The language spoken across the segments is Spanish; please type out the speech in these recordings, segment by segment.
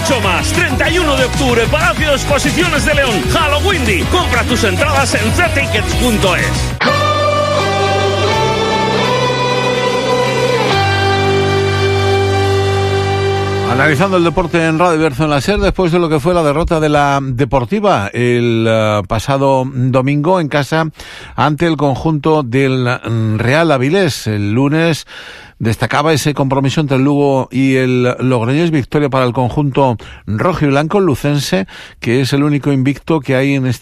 mucho más. 31 de octubre, Palacio de Exposiciones de León, Halloween. Compra tus entradas en ctickets.es. Analizando el deporte en Radio Bierzo en la SER, después de lo que fue la derrota de la Deportiva el pasado domingo en casa ante el conjunto del Real Avilés. El lunes destacaba ese compromiso entre el Lugo y el Logroñés, victoria para el conjunto rojo y blanco lucense, que es el único invicto que hay en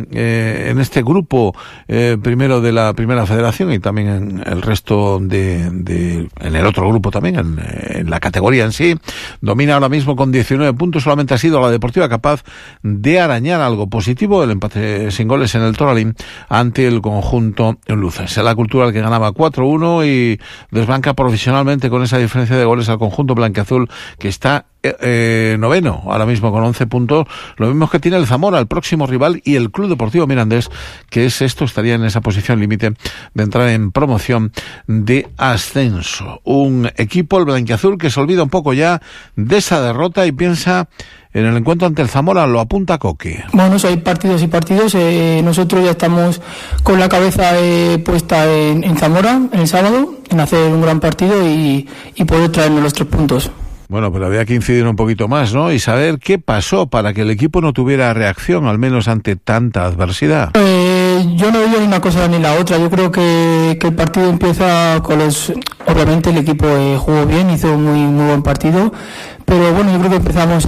este grupo primero de la Primera Federación y también en el resto en el otro grupo también, en la categoría en sí. Domina ahora mismo con 19 puntos, solamente ha sido la Deportiva capaz de arañar algo positivo, el empate sin goles en el Toralín ante el conjunto lucense. La Cultural que ganaba 4-1 y desbanca profesionalmente con esa diferencia de goles al conjunto blanquiazul, que está noveno ahora mismo con 11 puntos, lo mismo que tiene el Zamora, el próximo rival, y el Club Deportivo Mirandés, que es esto, estaría en esa posición límite de entrar en promoción de ascenso. Un equipo, el blanquiazul, que se olvida un poco ya de esa derrota y piensa en el encuentro ante el Zamora. Lo apunta Coque. Bueno, hay partidos y partidos. Nosotros ya estamos con la cabeza puesta en Zamora, en el sábado, en hacer un gran partido y poder traernos los 3 puntos. Bueno, pero había que incidir un poquito más, ¿no? Y saber qué pasó para que el equipo no tuviera reacción, al menos ante tanta adversidad. Yo no veo ni una cosa ni la otra. Yo creo que el partido empieza con obviamente el equipo jugó bien, hizo un muy buen partido, pero bueno, yo creo que empezamos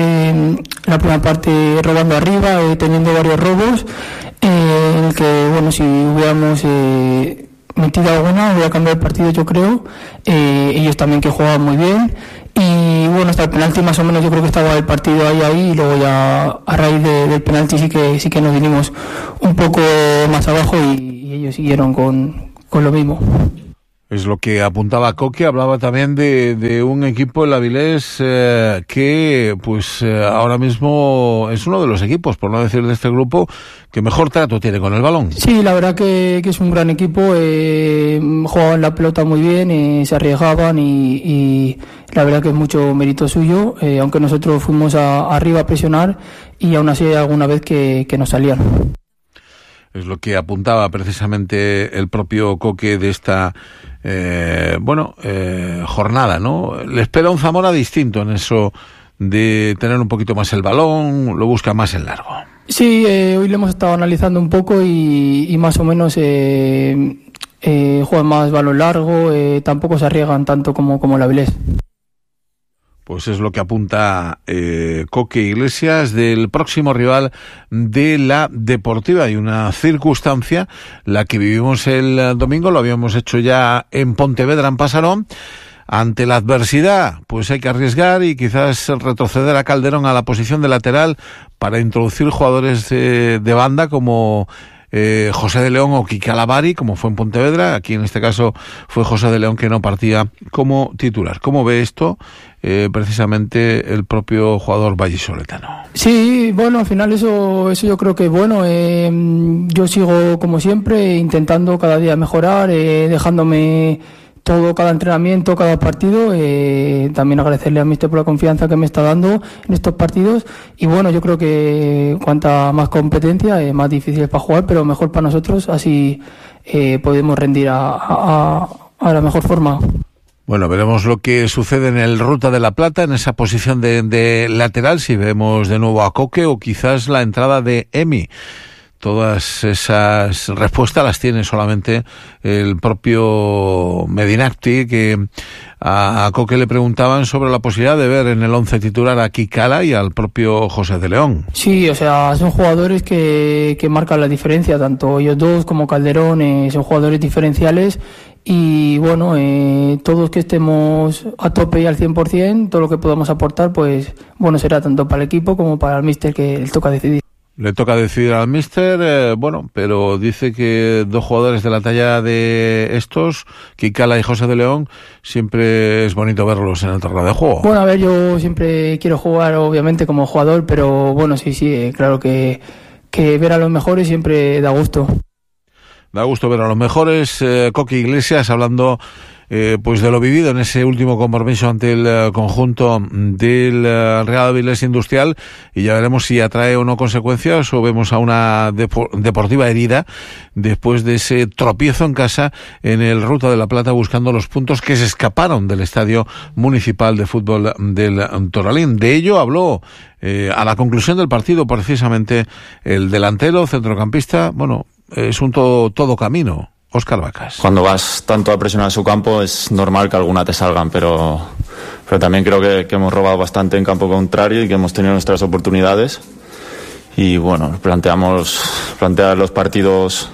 la primera parte robando arriba, teniendo varios robos, en el que, bueno, si hubiéramos metido alguna, hubiera cambiado el partido, yo creo. Ellos también, que jugaban muy bien. Y bueno, hasta el penalti más o menos yo creo que estaba el partido ahí, y luego ya a raíz del penalti sí que nos vinimos un poco más abajo y ellos siguieron con lo mismo. Es lo que apuntaba Coque. Hablaba también de un equipo, el Avilés, que pues ahora mismo es uno de los equipos, por no decir de este grupo, que mejor trato tiene con el balón. Sí, la verdad que es un gran equipo. Jugaban la pelota muy bien, se arriesgaban y la verdad que es mucho mérito suyo, aunque nosotros fuimos arriba a presionar y aún así hay alguna vez que nos salían. Es lo que apuntaba precisamente el propio Coque de esta jornada, ¿no? Le espera un Zamora distinto en eso de tener un poquito más el balón, lo busca más en largo. Sí, hoy lo hemos estado analizando un poco y más o menos juegan más balón largo, tampoco se arriesgan tanto como el Avilés. Pues es lo que apunta Coque Iglesias del próximo rival de la Deportiva. Y una circunstancia, la que vivimos el domingo, lo habíamos hecho ya en Pontevedra, en Pasarón. Ante la adversidad, pues hay que arriesgar y quizás retroceder a Calderón a la posición de lateral para introducir jugadores de banda como José de León o Quique Alavari, como fue en Pontevedra. Aquí en este caso fue José de León, que no partía como titular. ¿Cómo ve esto precisamente el propio jugador vallisoletano? Sí, bueno, al final eso yo creo que es bueno. Yo sigo como siempre intentando cada día mejorar, dejándome todo, cada entrenamiento, cada partido. También agradecerle a míster por la confianza que me está dando en estos partidos. Y bueno, yo creo que cuanta más competencia, más difícil es para jugar, pero mejor para nosotros. Así podemos rendir a la mejor forma. Bueno, veremos lo que sucede en el Ruta de la Plata, en esa posición de lateral, si vemos de nuevo a Coque o quizás la entrada de Emi. Todas esas respuestas las tiene solamente el propio Medinacti, que a Coque le preguntaban sobre la posibilidad de ver en el 11 titular a Kikala y al propio José de León. Sí, o sea, son jugadores que marcan la diferencia, tanto ellos dos como Calderón, son jugadores diferenciales. Y bueno, todos que estemos a tope y al 100%, todo lo que podamos aportar, pues bueno, será tanto para el equipo como para el míster, que le toca decidir. Le toca decidir al míster, pero dice que dos jugadores de la talla de estos, Kikala y José de León, siempre es bonito verlos en el terreno de juego. Bueno, a ver, yo siempre quiero jugar, obviamente, como jugador, pero bueno, sí, claro que ver a los mejores siempre da gusto. Da gusto ver a los mejores. Coque Iglesias hablando pues de lo vivido en ese último compromiso ante el conjunto del Real Avilés Industrial, y ya veremos si atrae o no consecuencias, o vemos a una Deportiva herida después de ese tropiezo en casa en el Ruta de la Plata, buscando los puntos que se escaparon del Estadio Municipal de Fútbol del Toralín. De ello habló a la conclusión del partido precisamente el delantero centrocampista, bueno, es un todo camino, Óscar Vacas. Cuando vas tanto a presionar su campo es normal que alguna te salgan, pero también creo que hemos robado bastante en campo contrario y que hemos tenido nuestras oportunidades. Y bueno, plantear los partidos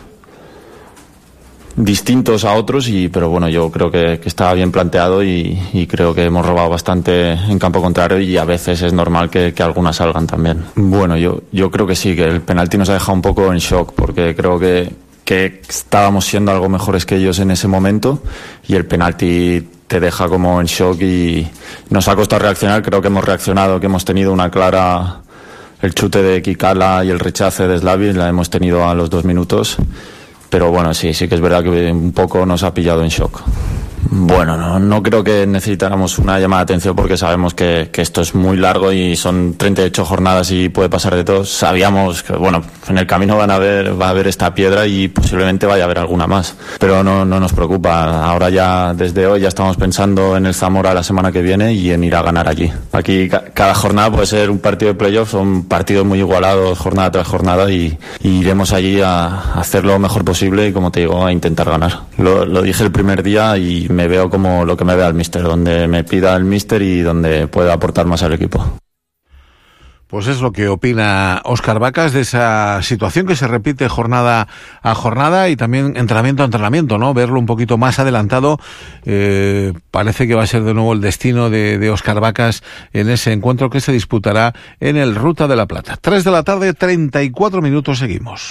distintos a otros, pero bueno, yo creo que estaba bien planteado y creo que hemos robado bastante en campo contrario, y a veces es normal que algunas salgan también. Bueno, yo creo que sí, que el penalti nos ha dejado un poco en shock, porque creo que estábamos siendo algo mejores que ellos en ese momento, y el penalti te deja como en shock y nos ha costado reaccionar. Creo que hemos reaccionado, que hemos tenido una clara, el chute de Kikala y el rechace de Slavi la hemos tenido a los 2 minutos. Pero bueno, sí que es verdad que un poco nos ha pillado en shock. Bueno, no creo que necesitáramos una llamada de atención, porque sabemos que esto es muy largo y son 38 jornadas y puede pasar de todo. Sabíamos que, bueno, en el camino va a haber esta piedra y posiblemente vaya a haber alguna más. Pero no nos preocupa. Ahora ya, desde hoy, ya estamos pensando en el Zamora la semana que viene y en ir a ganar aquí. Aquí cada jornada puede ser un partido de playoffs, son partidos muy igualados jornada tras jornada, y iremos allí a hacer lo mejor posible y, como te digo, a intentar ganar. Lo dije el primer día y me veo como lo que me vea el míster, donde me pida el míster y donde pueda aportar más al equipo. Pues es lo que opina Óscar Vacas de esa situación que se repite jornada a jornada, y también entrenamiento a entrenamiento, ¿no? Verlo un poquito más adelantado. Parece que va a ser de nuevo el destino de Óscar Vacas en ese encuentro que se disputará en el Ruta de la Plata. 3 de la tarde, 34 minutos, seguimos.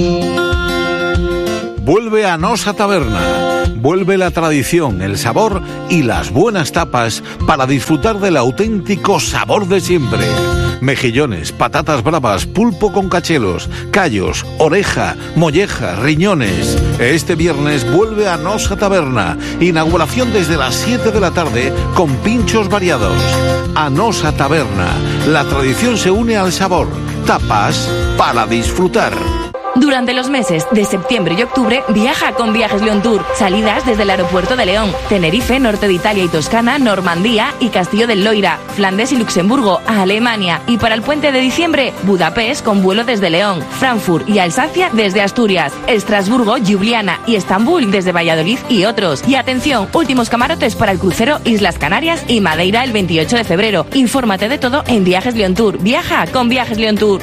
Vuelve a Nosa Taberna. Vuelve la tradición, el sabor y las buenas tapas para disfrutar del auténtico sabor de siempre. Mejillones, patatas bravas, pulpo con cachelos, callos, oreja, molleja, riñones. Este viernes vuelve a Nosa Taberna. Inauguración desde las 7 de la tarde con pinchos variados. A Nosa Taberna. La tradición se une al sabor. Tapas para disfrutar. Durante los meses de septiembre y octubre, viaja con Viajes León Tour. Salidas desde el aeropuerto de León, Tenerife, norte de Italia y Toscana, Normandía y Castillo del Loira, Flandes y Luxemburgo, a Alemania. Y para el puente de diciembre, Budapest con vuelo desde León, Frankfurt y Alsacia desde Asturias, Estrasburgo, Ljubljana y Estambul desde Valladolid y otros. Y atención, últimos camarotes para el crucero Islas Canarias y Madeira el 28 de febrero. Infórmate de todo en Viajes León Tour. Viaja con Viajes León Tour.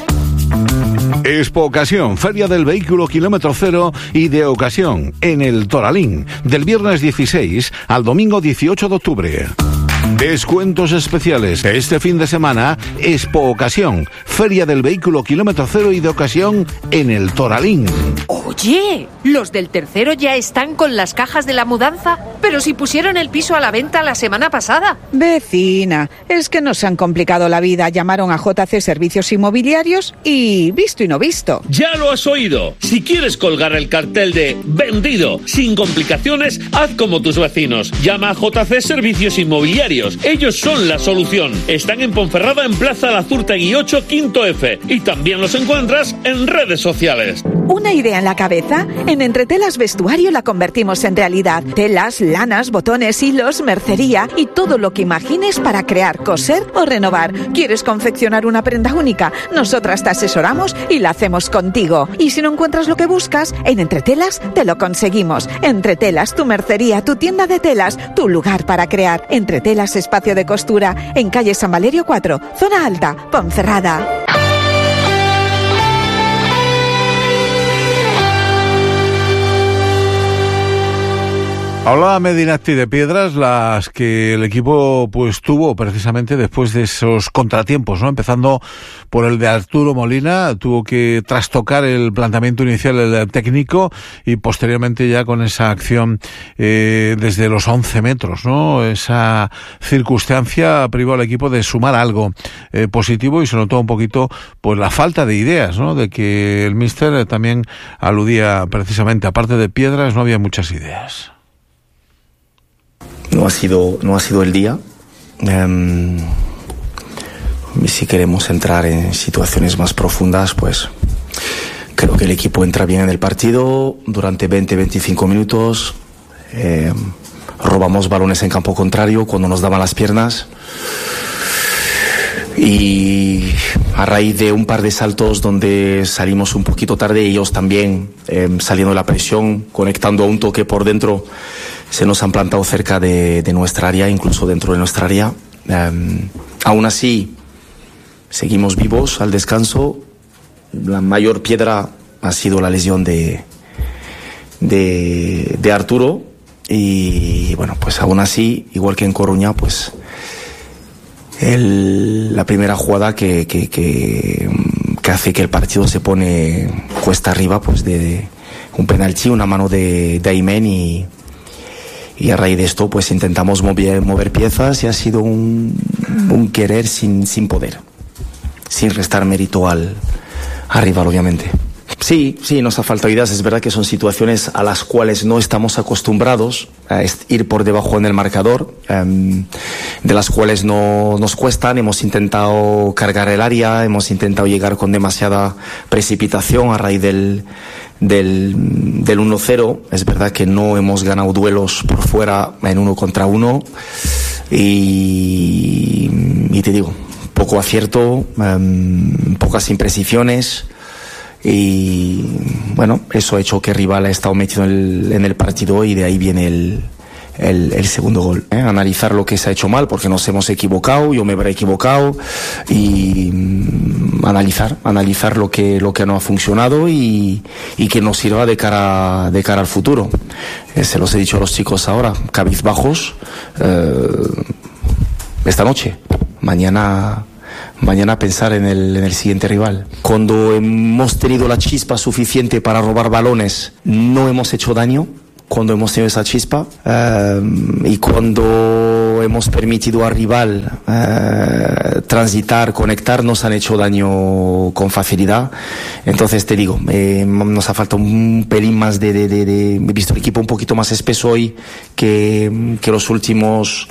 Expo Ocasión, Feria del Vehículo Kilómetro Cero y de Ocasión, en el Toralín, del viernes 16 al domingo 18 de octubre. Descuentos especiales este fin de semana. Expo Ocasión, Feria del Vehículo Kilómetro Cero y de Ocasión en el Toralín. Oye, ¿los del tercero ya están con las cajas de la mudanza? Pero si pusieron el piso a la venta la semana pasada. Vecina, es que nos han complicado la vida. Llamaron a JC Servicios Inmobiliarios y visto y no visto. Ya lo has oído. Si quieres colgar el cartel de vendido sin complicaciones, haz como tus vecinos. Llama a JC Servicios Inmobiliarios. Ellos son la solución. Están en Ponferrada, en Plaza Lazurtegui 8, quinto F. Y también los encuentras en redes sociales. ¿Una idea en la cabeza? En Entretelas Vestuario la convertimos en realidad. Telas, lanas, botones, hilos, mercería y todo lo que imagines para crear, coser o renovar. ¿Quieres confeccionar una prenda única? Nosotras te asesoramos y la hacemos contigo. Y si no encuentras lo que buscas, en Entretelas te lo conseguimos. Entretelas, tu mercería, tu tienda de telas, tu lugar para crear. Entretelas Espacio de Costura, en calle San Valerio 4, zona alta, Ponferrada. Hablaba Medinacti de piedras, las que el equipo pues tuvo precisamente después de esos contratiempos, ¿no? Empezando por el de Arturo Molina, tuvo que trastocar el planteamiento inicial del técnico y posteriormente ya con esa acción desde los 11 metros, ¿no? Esa circunstancia privó al equipo de sumar algo positivo y se notó un poquito pues la falta de ideas, ¿no? De que el míster también aludía precisamente, aparte de piedras no había muchas ideas. no ha sido el día. Y si queremos entrar en situaciones más profundas, pues creo que el equipo entra bien en el partido durante 20-25 minutos. Robamos balones en campo contrario cuando nos daban las piernas. Y a raíz de un par de saltos donde salimos un poquito tarde, ellos también saliendo de la presión, conectando a un toque por dentro, se nos han plantado cerca de nuestra área, incluso dentro de nuestra área. Aún así, seguimos vivos al descanso. La mayor piedra ha sido la lesión de Arturo. Y bueno, pues aún así, igual que en Coruña, pues la primera jugada que hace que el partido se pone cuesta arriba, pues de un penalti, una mano de Aymen, y a raíz de esto pues intentamos mover piezas, y ha sido un querer sin poder, sin restar mérito al rival, obviamente. Sí, nos ha faltado ideas. Es verdad que son situaciones a las cuales no estamos acostumbrados a ir por debajo en el marcador, de las cuales no nos cuestan. Hemos intentado cargar el área, hemos intentado llegar con demasiada precipitación a raíz del 1-0. Es verdad que no hemos ganado duelos por fuera en 1 contra 1 y te digo, poco acierto, pocas imprecisiones. Y bueno, eso ha hecho que el rival ha estado metido en el partido, y de ahí viene el segundo gol. Analizar lo que se ha hecho mal, porque nos hemos equivocado, yo me habré equivocado, y analizar lo que no ha funcionado y que nos sirva de cara al futuro. Se los he dicho a los chicos ahora, cabizbajos esta noche. Mañana pensar en el siguiente rival. Cuando hemos tenido la chispa suficiente para robar balones, no hemos hecho daño. Cuando hemos tenido esa chispa, y cuando hemos permitido al rival transitar, conectar, nos han hecho daño con facilidad. Entonces te digo, nos ha faltado un pelín más he visto el equipo un poquito más espeso hoy que los últimos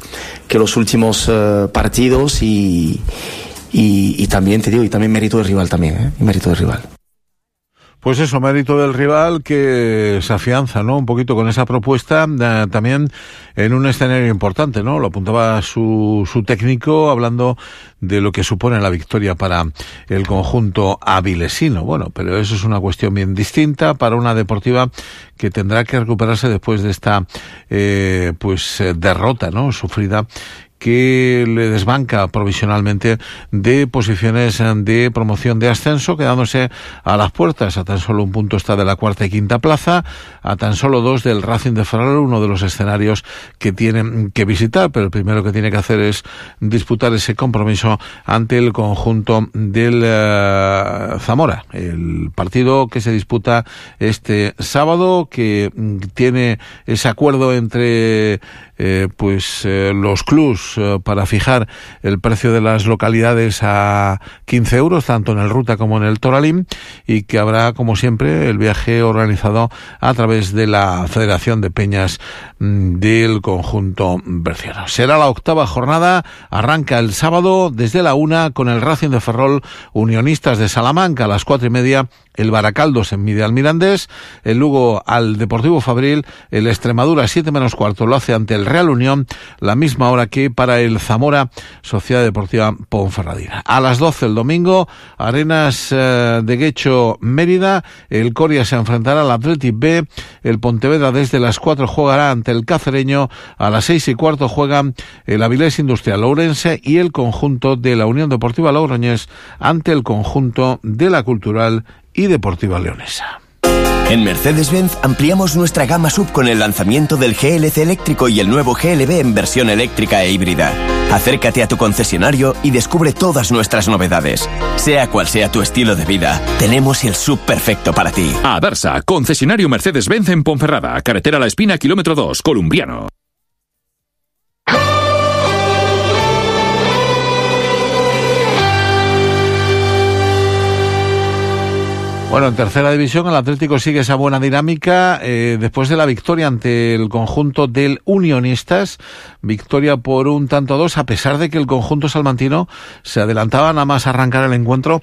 partidos, y también te digo, y también mérito del rival también, mérito del rival. Pues eso, mérito del rival, que se afianza, ¿no?, un poquito con esa propuesta, también en un escenario importante, ¿no? Lo apuntaba su técnico, hablando de lo que supone la victoria para el conjunto avilesino. Bueno, pero eso es una cuestión bien distinta para una Deportiva que tendrá que recuperarse después de esta derrota, ¿no?, sufrida, que le desbanca provisionalmente de posiciones de promoción de ascenso, quedándose a las puertas. A tan solo un punto está de la cuarta y quinta plaza, a tan solo 2 del Racing de Ferrol, uno de los escenarios que tienen que visitar, pero el primero que tiene que hacer es disputar ese compromiso ante el conjunto del Zamora. El partido que se disputa este sábado, que tiene ese acuerdo entre los clubs para fijar el precio de las localidades a 15 euros, tanto en el Ruta como en el Toralín, y que habrá, como siempre, el viaje organizado a través de la Federación de Peñas del conjunto berciano. Será la 8ª jornada, arranca el sábado desde la 1 con el Racing de Ferrol Unionistas de Salamanca, a las 4:30 el Baracaldo se mide al Mirandés, el Lugo al Deportivo Fabril, el Extremadura 7 menos cuarto lo hace ante el Real Unión, la misma hora que para el Zamora Sociedad Deportiva Ponferradina. A las 12 el domingo, Arenas de Guecho Mérida, el Coria se enfrentará al Athletic B, el Pontevedra desde las 4 jugará ante el Cacereño, a las 6:15 juegan el Avilés Industrial Ourense y el conjunto de la Unión Deportiva Logroñés ante el conjunto de la Cultural y Deportiva Leonesa. En Mercedes-Benz ampliamos nuestra gama SUV con el lanzamiento del GLC eléctrico y el nuevo GLB en versión eléctrica e híbrida. Acércate a tu concesionario y descubre todas nuestras novedades. Sea cual sea tu estilo de vida, tenemos el SUV perfecto para ti. Adarsa, concesionario Mercedes-Benz en Ponferrada, carretera La Espina, kilómetro 2, Columbriano. Bueno, en tercera división el Atlético sigue esa buena dinámica después de la victoria ante el conjunto del Unionistas, victoria por 1-2, a pesar de que el conjunto salmantino se adelantaba nada más arrancar el encuentro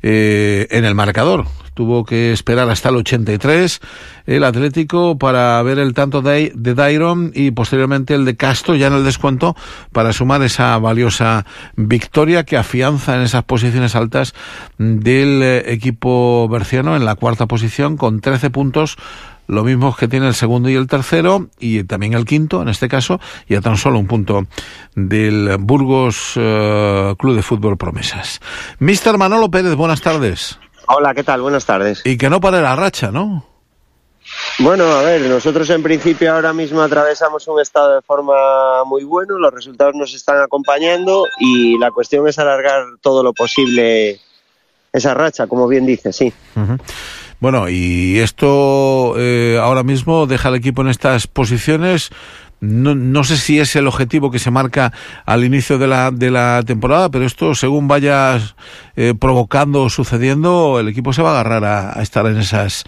en el marcador. Tuvo que esperar hasta el 83 el Atlético para ver el tanto de Dairon y posteriormente el de Castro ya en el descuento para sumar esa valiosa victoria que afianza en esas posiciones altas del equipo berciano en la cuarta posición con 13 puntos, lo mismo que tiene el segundo y el tercero y también el quinto en este caso, y a tan solo un punto del Burgos Club de Fútbol Promesas. Mister Manolo Pérez, buenas tardes. Hola, ¿qué tal? Buenas tardes. Y que no pare la racha, ¿no? Bueno, a ver, nosotros en principio ahora mismo atravesamos un estado de forma muy bueno, los resultados nos están acompañando y la cuestión es alargar todo lo posible esa racha, como bien dices, sí. Uh-huh. Bueno, y esto ahora mismo deja al equipo en estas posiciones. No sé si es el objetivo que se marca al inicio de la temporada, pero esto, según vaya provocando o sucediendo, el equipo se va a agarrar a estar en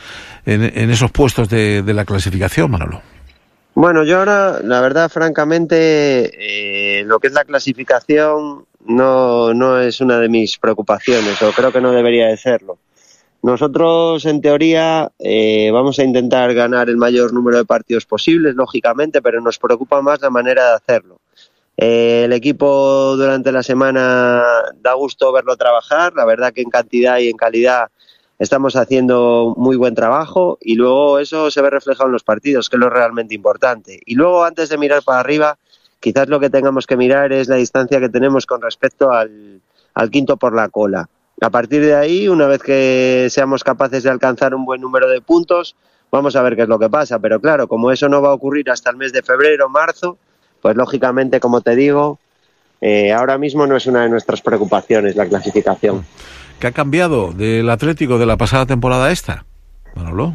esos puestos de la clasificación, Manolo. Bueno, yo ahora, la verdad, francamente, lo que es la clasificación no es una de mis preocupaciones, o creo que no debería de serlo. Nosotros, en teoría, vamos a intentar ganar el mayor número de partidos posibles, lógicamente, pero nos preocupa más la manera de hacerlo. El equipo durante la semana da gusto verlo trabajar, la verdad que en cantidad y en calidad estamos haciendo muy buen trabajo y luego eso se ve reflejado en los partidos, que es lo realmente importante. Y luego, antes de mirar para arriba, quizás lo que tengamos que mirar es la distancia que tenemos con respecto al quinto por la cola. A partir de ahí, una vez que seamos capaces de alcanzar un buen número de puntos, vamos a ver qué es lo que pasa. Pero claro, como eso no va a ocurrir hasta el mes de febrero o marzo, pues lógicamente, como te digo, ahora mismo no es una de nuestras preocupaciones la clasificación. ¿Qué ha cambiado del Atlético de la pasada temporada a esta, Manolo?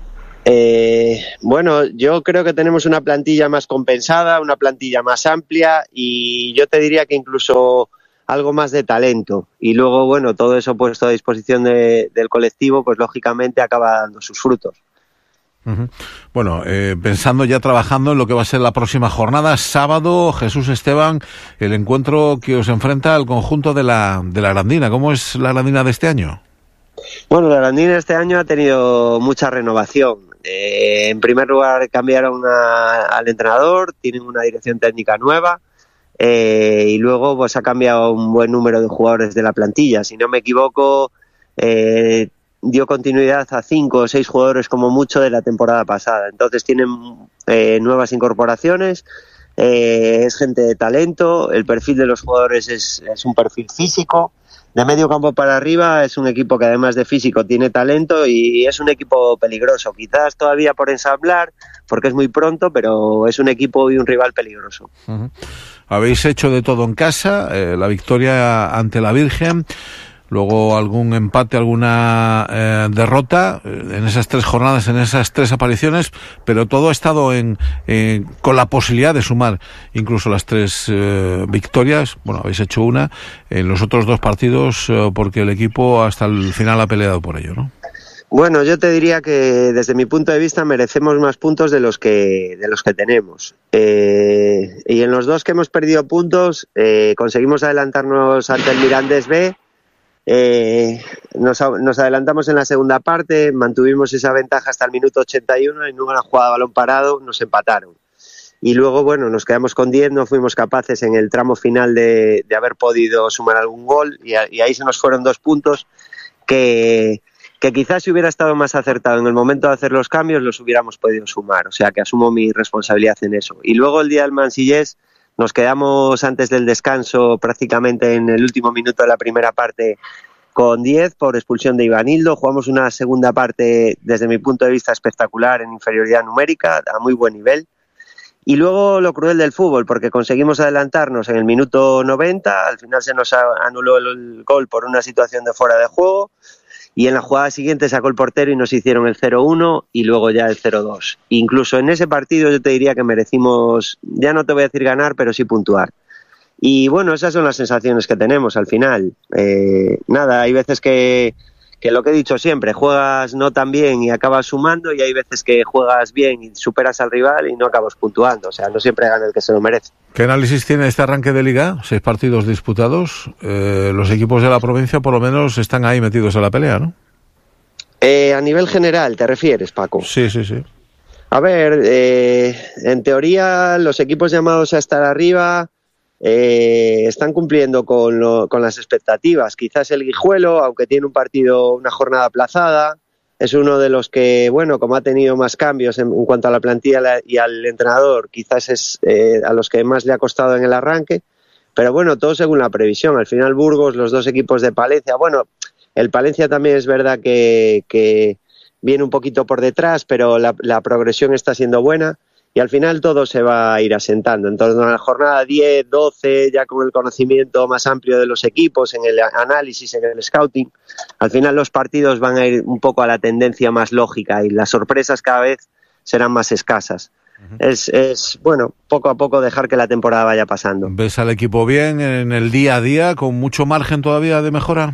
Bueno, yo creo que tenemos una plantilla más compensada, una plantilla más amplia y yo te diría que incluso algo más de talento. Y luego, bueno, todo eso puesto a disposición del colectivo, pues lógicamente acaba dando sus frutos. Uh-huh. Bueno, pensando ya, trabajando en lo que va a ser la próxima jornada, sábado, Jesús Esteban, el encuentro que os enfrenta al conjunto de la Arandina. ¿Cómo es la Arandina de este año? Bueno, la Arandina este año ha tenido mucha renovación. En primer lugar, cambiaron al entrenador, tienen una dirección técnica nueva. Y luego pues ha cambiado un buen número de jugadores de la plantilla. Si no me equivoco, dio continuidad a 5 o 6 jugadores como mucho de la temporada pasada. Entonces tienen nuevas incorporaciones, es gente de talento, el perfil de los jugadores es un perfil físico. De medio campo para arriba es un equipo que además de físico tiene talento y es un equipo peligroso. Quizás todavía por ensamblar, porque es muy pronto, pero es un equipo y un rival peligroso. Uh-huh. Habéis hecho de todo en casa, la victoria ante la Virgen, luego algún empate, alguna derrota en esas 3 jornadas, en esas 3 apariciones, pero todo ha estado con la posibilidad de sumar incluso las 3 victorias. Bueno, habéis hecho una en los otros 2 partidos porque el equipo hasta el final ha peleado por ello, ¿no? Bueno, yo te diría que desde mi punto de vista merecemos más puntos de los que tenemos. Y en los 2 que hemos perdido puntos, conseguimos adelantarnos ante el Mirandés B. Nos adelantamos en la segunda parte, mantuvimos esa ventaja hasta el minuto 81 y en una jugada de balón parado nos empataron. Y luego, bueno, nos quedamos con 10, no fuimos capaces en el tramo final de haber podido sumar algún gol y ahí se nos fueron 2 puntos que quizás si hubiera estado más acertado en el momento de hacer los cambios los hubiéramos podido sumar, o sea que asumo mi responsabilidad en eso. Y luego el día del Mansillés nos quedamos antes del descanso prácticamente en el último minuto de la primera parte con 10 por expulsión de Ivanildo, jugamos una segunda parte desde mi punto de vista espectacular en inferioridad numérica, a muy buen nivel. Y luego lo cruel del fútbol, porque conseguimos adelantarnos en el minuto 90, al final se nos anuló el gol por una situación de fuera de juego, y en la jugada siguiente sacó el portero y nos hicieron el 0-1 y luego ya el 0-2. Incluso en ese partido yo te diría que merecimos, ya no te voy a decir ganar, pero sí puntuar. Y bueno, esas son las sensaciones que tenemos al final. Nada, hay veces que que lo que he dicho siempre, juegas no tan bien y acabas sumando, y hay veces que juegas bien y superas al rival y no acabas puntuando. O sea, no siempre gana el que se lo merece. ¿Qué análisis tiene este arranque de Liga? 6 partidos disputados. Los equipos de la provincia por lo menos están ahí metidos en la pelea, ¿no? A nivel general, ¿te refieres, Paco? Sí. A ver, en teoría los equipos llamados a estar arriba están cumpliendo con las expectativas. Quizás el Guijuelo, aunque tiene una jornada aplazada, es uno de los que, bueno, como ha tenido más cambios en cuanto a la plantilla y al entrenador, quizás es a los que más le ha costado en el arranque. Pero bueno, todo según la previsión. Al final Burgos, los 2 equipos de Palencia, bueno, el Palencia también es verdad que viene un poquito por detrás, pero la progresión está siendo buena y al final todo se va a ir asentando. Entonces, en la jornada 10, 12, ya con el conocimiento más amplio de los equipos, en el análisis, en el scouting, al final los partidos van a ir un poco a la tendencia más lógica y las sorpresas cada vez serán más escasas. Es bueno, poco a poco dejar que la temporada vaya pasando. ¿Ves al equipo bien en el día a día, con mucho margen todavía de mejora?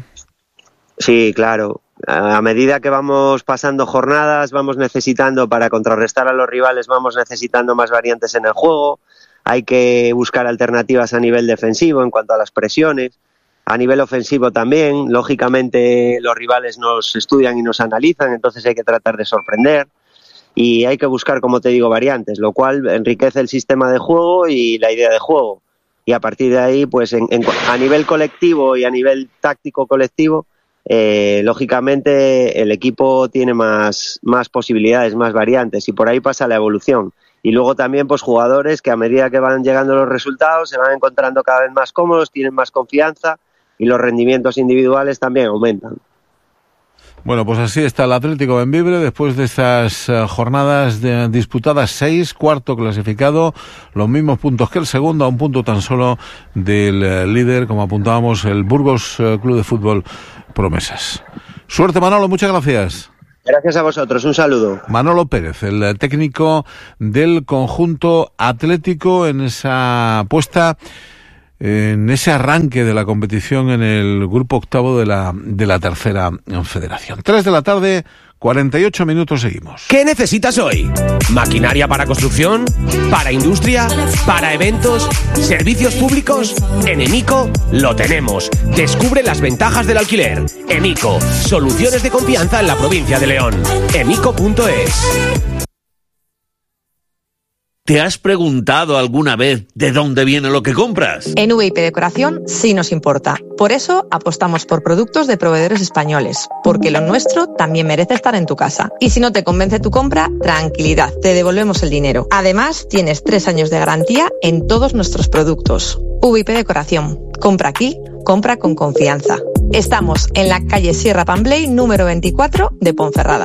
Sí, claro. A medida que vamos pasando jornadas, vamos necesitando, para contrarrestar a los rivales, vamos necesitando más variantes en el juego. Hay que buscar alternativas a nivel defensivo en cuanto a las presiones. A nivel ofensivo también. Lógicamente los rivales nos estudian y nos analizan, entonces hay que tratar de sorprender. Y hay que buscar, como te digo, variantes, lo cual enriquece el sistema de juego y la idea de juego. Y a partir de ahí, pues a nivel colectivo y a nivel táctico colectivo, lógicamente el equipo tiene más posibilidades, más variantes, y por ahí pasa la evolución. Y luego también pues jugadores que a medida que van llegando los resultados se van encontrando cada vez más cómodos, tienen más confianza y los rendimientos individuales también aumentan. Bueno, pues así está el Atlético Bembibre después de estas jornadas disputadas, 6, cuarto clasificado, los mismos puntos que el segundo, a un punto tan solo del líder, como apuntábamos, el Burgos Club de Fútbol Promesas. Suerte, Manolo, muchas gracias. Gracias a vosotros, un saludo. Manolo Pérez, el técnico del conjunto atlético, en esa puesta, en ese arranque de la competición en el grupo octavo de la tercera federación. 3 de la tarde, 48 minutos, seguimos. ¿Qué necesitas hoy? ¿Maquinaria para construcción? ¿Para industria? ¿Para eventos? ¿Servicios públicos? En Emico lo tenemos. Descubre las ventajas del alquiler. Emico, soluciones de confianza en la provincia de León. Emico.es. ¿Te has preguntado alguna vez de dónde viene lo que compras? En VIP Decoración sí nos importa. Por eso apostamos por productos de proveedores españoles, porque lo nuestro también merece estar en tu casa. Y si no te convence tu compra, tranquilidad, te devolvemos el dinero. Además, tienes 3 años de garantía en todos nuestros productos. VIP Decoración. Compra aquí, compra con confianza. Estamos en la calle Sierra Pambley, número 24 de Ponferrada.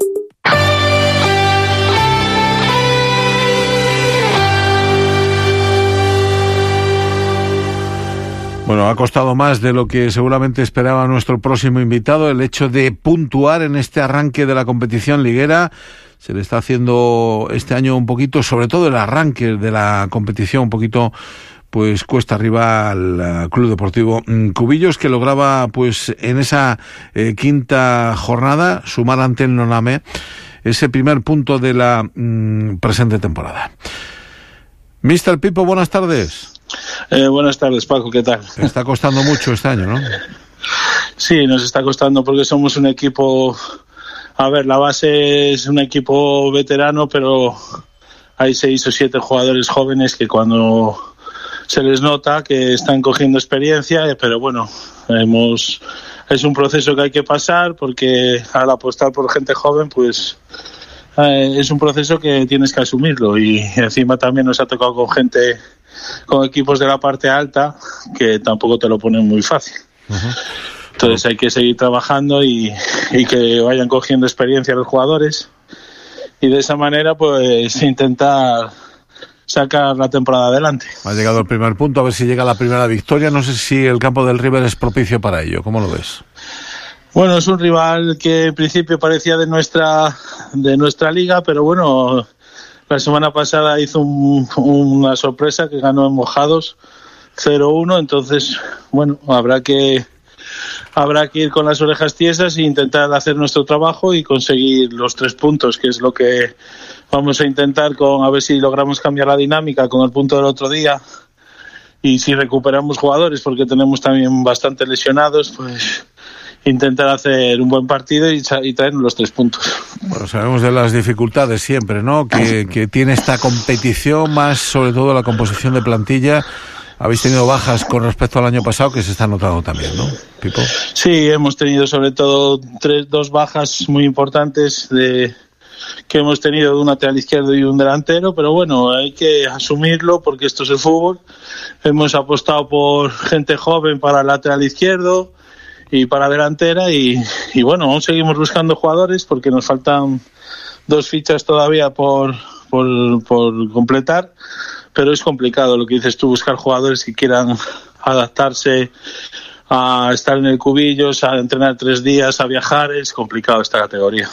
Bueno, ha costado más de lo que seguramente esperaba nuestro próximo invitado el hecho de puntuar en este arranque de la competición liguera. Se le está haciendo este año un poquito, sobre todo el arranque de la competición, un poquito pues cuesta arriba al Club Deportivo Cubillos, que lograba pues en esa quinta jornada sumar ante el Noname ese primer punto de la presente temporada. Mr. Pipo, buenas tardes. Buenas tardes, Paco, ¿qué tal? Está costando mucho este año, ¿no? Sí, nos está costando porque somos un equipo... A ver, la base es un equipo veterano, pero hay 6 o 7 jugadores jóvenes que cuando se les nota que están cogiendo experiencia, pero bueno, es un proceso que hay que pasar porque al apostar por gente joven, pues... es un proceso que tienes que asumirlo, y encima también nos ha tocado con equipos de la parte alta que tampoco te lo ponen muy fácil. Entonces hay que seguir trabajando y que vayan cogiendo experiencia los jugadores, y de esa manera pues intentar sacar la temporada adelante. Ha llegado el primer punto, a ver si llega la primera victoria. No sé si el campo del River es propicio para ello. ¿Cómo lo ves? Bueno, es un rival que en principio parecía de nuestra liga, pero bueno, la semana pasada hizo una sorpresa que ganó en Mojados 0-1, entonces bueno, habrá que habrá que ir con las orejas tiesas e intentar hacer nuestro trabajo y conseguir los 3 puntos, que es lo que vamos a intentar, a ver si logramos cambiar la dinámica con el punto del otro día. Y si recuperamos jugadores, porque tenemos también bastante lesionados, pues intentar hacer un buen partido y traernos los 3 puntos. Bueno, sabemos de las dificultades siempre, ¿no? Que tiene esta competición, más sobre todo la composición de plantilla. Habéis tenido bajas con respecto al año pasado que se está notando también, ¿no, Pipo? Sí, hemos tenido sobre todo 2 bajas muy importantes que hemos tenido, de un lateral izquierdo y un delantero, pero bueno, hay que asumirlo porque esto es el fútbol. Hemos apostado por gente joven para el lateral izquierdo y para delantera y bueno, aún seguimos buscando jugadores porque nos faltan 2 fichas todavía por completar, pero es complicado lo que dices tú, buscar jugadores que quieran adaptarse a estar en el Cubillos, a entrenar 3 días, a viajar. Es complicado esta categoría.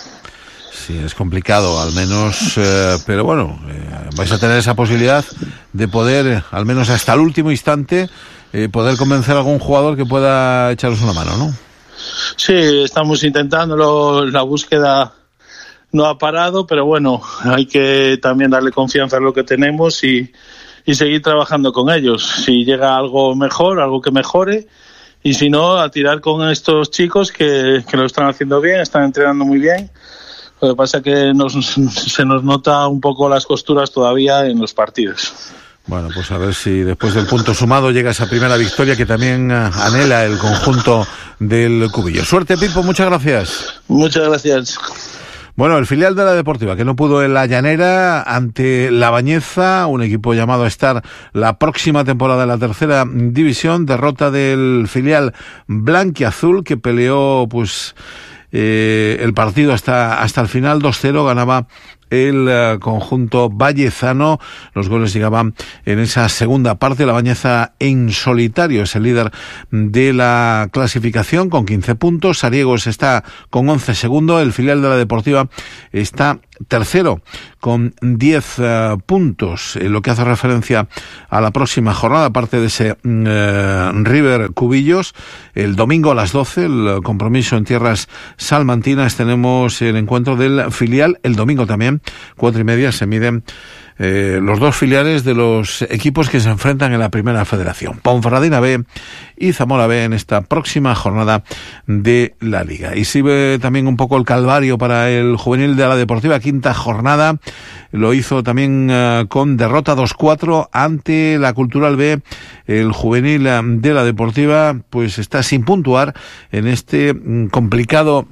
Sí, es complicado, al menos, pero bueno, vais a tener esa posibilidad de poder, al menos hasta el último instante, poder convencer a algún jugador que pueda echaros una mano, ¿no? Sí, estamos intentándolo, la búsqueda no ha parado, pero bueno, hay que también darle confianza a lo que tenemos y seguir trabajando con ellos. Si llega algo mejor, algo que mejore, y si no, a tirar con estos chicos que lo están haciendo bien, están entrenando muy bien. Lo que pasa es que se nos nota un poco las costuras todavía en los partidos. Bueno, pues a ver si después del punto sumado llega esa primera victoria que también anhela el conjunto del Cubillo. Suerte, Pipo, muchas gracias. Muchas gracias. Bueno, el filial de la Deportiva, que no pudo en la Llanera ante la Bañeza, un equipo llamado a estar la próxima temporada en la tercera división, derrota del filial blanquiazul que peleó pues el partido hasta el final. 2-0 ganaba el conjunto vallezano. Los goles llegaban en esa segunda parte. La Bañeza en solitario es el líder de la clasificación con 15 puntos. Sariegos está con 11 segundos. El filial de la Deportiva está tercero con 10 puntos. En lo que hace referencia a la próxima jornada, aparte de ese River Cubillos, el domingo a las 12, el compromiso en tierras salmantinas, tenemos el encuentro del filial. El domingo también, 4:30, se miden los 2 filiales de los equipos que se enfrentan en la primera federación, Ponferradina B y Zamora B, en esta próxima jornada de la Liga. Y sigue también un poco el calvario para el juvenil de la Deportiva, quinta jornada. Lo hizo también con derrota 2-4 ante la Cultural B. El juvenil de la Deportiva pues está sin puntuar en este complicado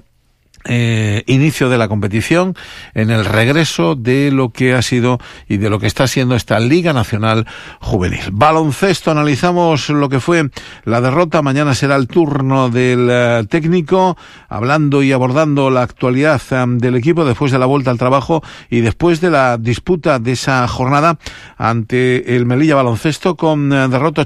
inicio de la competición, en el regreso de lo que ha sido y de lo que está siendo esta Liga Nacional Juvenil. Baloncesto, analizamos lo que fue la derrota. Mañana será el turno del técnico, hablando y abordando la actualidad del equipo después de la vuelta al trabajo y después de la disputa de esa jornada ante el Melilla Baloncesto, con derrota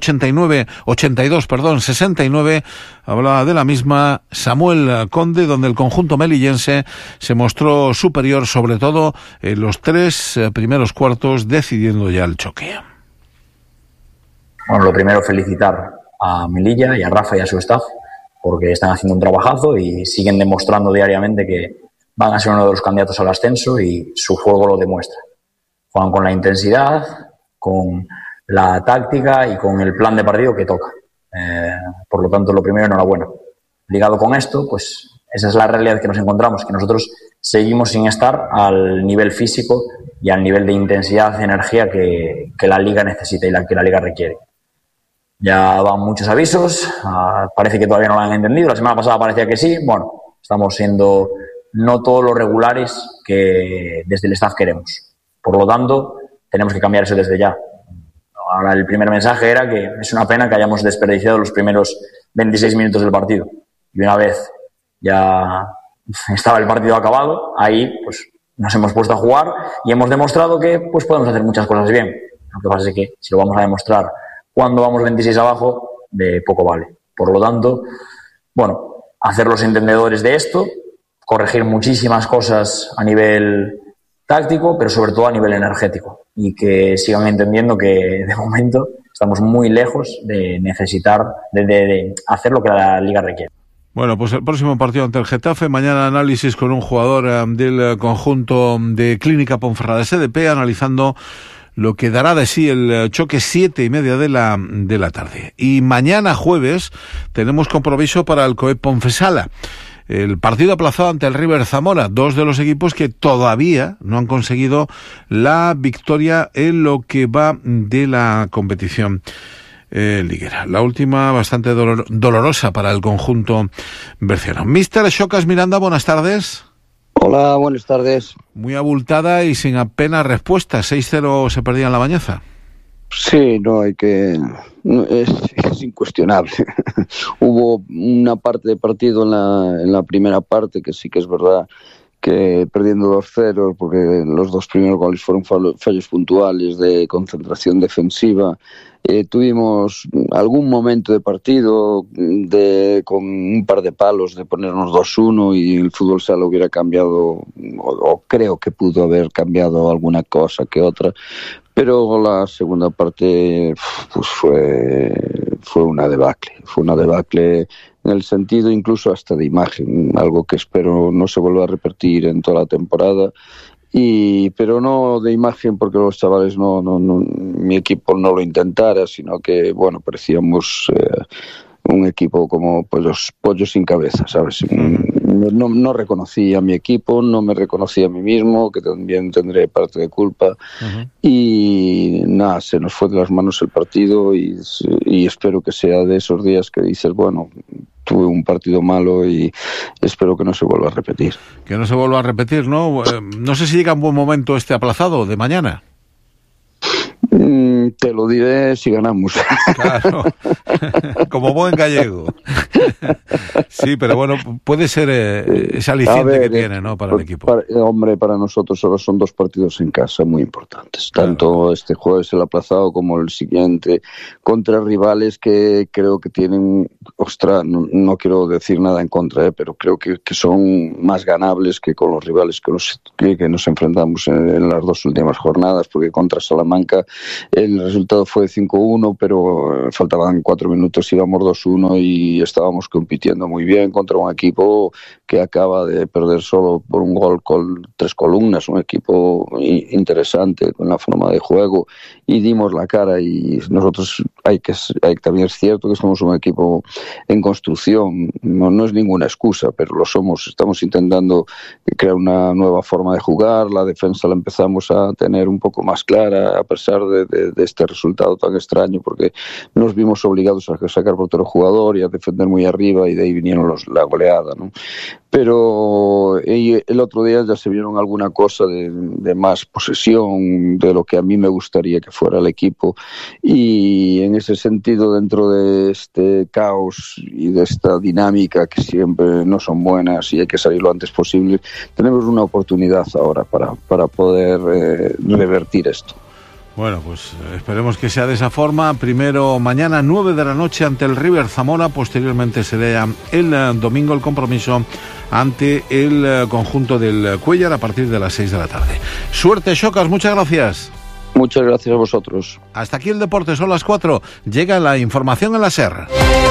69. Hablaba de la misma Samuel Conde, donde el conjunto melillense se mostró superior, sobre todo en los 3 primeros cuartos, decidiendo ya el choque. Bueno, lo primero, felicitar a Melilla y a Rafa y a su staff, porque están haciendo un trabajazo y siguen demostrando diariamente que van a ser uno de los candidatos al ascenso, y su juego lo demuestra. Juegan con la intensidad, con la táctica y con el plan de partido que toca. Por lo tanto, lo primero, enhorabuena. Ligado con esto, pues esa es la realidad que nos encontramos, que nosotros seguimos sin estar al nivel físico y al nivel de intensidad, energía que la Liga necesita y que la Liga requiere. Ya van muchos avisos, parece que todavía no lo han entendido. La semana pasada parecía que sí. Bueno, estamos siendo no todos los regulares que desde el staff queremos. Por lo tanto, tenemos que cambiar eso desde ya. Ahora, el primer mensaje era que es una pena que hayamos desperdiciado los primeros 26 minutos del partido. Y una vez ya estaba el partido acabado, ahí pues nos hemos puesto a jugar y hemos demostrado que pues podemos hacer muchas cosas bien. Lo que pasa es que si lo vamos a demostrar cuando vamos 26 abajo, de poco vale. Por lo tanto, bueno, hacer los entendedores de esto, corregir muchísimas cosas a nivel táctico, pero sobre todo a nivel energético, y que sigan entendiendo que de momento estamos muy lejos de necesitar, de hacer lo que la Liga requiere. Bueno, pues el próximo partido ante el Getafe, mañana análisis con un jugador del conjunto de Clínica Ponferrada SDP, analizando lo que dará de sí el choque 7:30 de la tarde. Y mañana jueves tenemos compromiso para el COEP Ponfesala. El partido aplazado ante el River Zamora, dos de los equipos que todavía no han conseguido la victoria en lo que va de la competición liguera. La última bastante dolorosa para el conjunto berciano. Mister Xocas Miranda, buenas tardes. Hola, buenas tardes. Muy abultada y sin apenas respuesta. 6-0 se perdía en La Bañeza. Sí, no hay que... Es incuestionable. Hubo una parte de partido en la primera parte que sí que es verdad que perdiendo 2-0, porque los dos primeros goles fueron fallos puntuales de concentración defensiva. Tuvimos algún momento de partido con un par de palos de ponernos 2-1 y el fútbol sala hubiera cambiado, o creo que pudo haber cambiado alguna cosa que otra, pero la segunda parte pues fue una debacle en el sentido incluso hasta de imagen, algo que espero no se vuelva a repetir en toda la temporada. Pero no de imagen porque los chavales no mi equipo no lo intentara, sino que bueno, parecíamos un equipo como pollos sin cabeza, ¿sabes? No reconocí a mi equipo, no me reconocí a mí mismo, que también tendré parte de culpa. Y nada, se nos fue de las manos el partido y espero que sea de esos días que dices, bueno, tuve un partido malo y espero que no se vuelva a repetir. Que no se vuelva a repetir, ¿no? No sé si llega un buen momento este aplazado de mañana. Te lo diré si ganamos. Claro, como buen gallego. Sí, pero bueno, puede ser ese aliciente que tiene, ¿no? Para el equipo. Para nosotros ahora son dos partidos en casa muy importantes. Claro. Tanto este jueves el aplazado como el siguiente, contra rivales que creo que tienen, no quiero decir nada en contra, pero creo que son más ganables que con los rivales que nos enfrentamos en las dos últimas jornadas, porque contra Salamanca el resultado fue 5-1, pero faltaban 4 minutos, íbamos 2-1 y estábamos compitiendo muy bien contra un equipo que acaba de perder solo por un gol con 3 columnas, un equipo interesante con la forma de juego, y dimos la cara. Y nosotros también es cierto que somos un equipo en construcción, no es ninguna excusa, pero lo somos. Estamos intentando crear una nueva forma de jugar, la defensa la empezamos a tener un poco más clara a pesar de este resultado tan extraño, porque nos vimos obligados a sacar por otro jugador y a defender muy arriba, y de ahí vinieron la goleada, ¿no? Pero el otro día ya se vieron alguna cosa de más posesión, de lo que a mí me gustaría que fuera el equipo, y en ese sentido, dentro de este caos y de esta dinámica que siempre no son buenas y hay que salir lo antes posible, tenemos una oportunidad ahora para poder revertir esto. Bueno, pues esperemos que sea de esa forma. Primero mañana 9 de la noche ante el River Zamora, posteriormente será el domingo el compromiso ante el conjunto del Cuéllar a partir de las 6 de la tarde. Suerte, Xocas, muchas gracias. Muchas gracias a vosotros. Hasta aquí el deporte, son las 4. Llega la información en la SER.